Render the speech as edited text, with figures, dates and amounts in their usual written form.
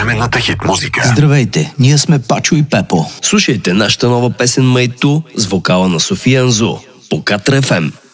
съвременната хит музика. Здравейте, ние сме Пачо и Пепо. Слушайте нашата нова песен Майту с вокала на София Анзу по Катра FM.